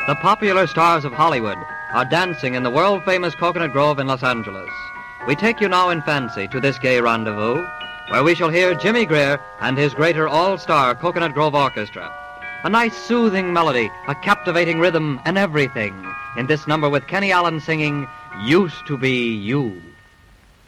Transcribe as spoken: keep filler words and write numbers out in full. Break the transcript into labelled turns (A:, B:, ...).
A: The popular stars of Hollywood are dancing in the world-famous Coconut Grove in Los Angeles. We take you now in fancy to this gay rendezvous, where we shall hear Jimmy Greer and his greater all-star Coconut Grove Orchestra. A nice soothing melody, a captivating rhythm, and everything in this number with Kenny Allen singing, Used to Be You.